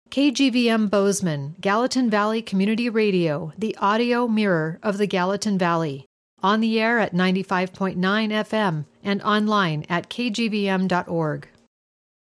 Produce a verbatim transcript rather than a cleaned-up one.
K G V M Bozeman, Gallatin Valley Community Radio, the audio mirror of the Gallatin Valley. On the air at ninety-five point nine F M and online at k g v m dot org.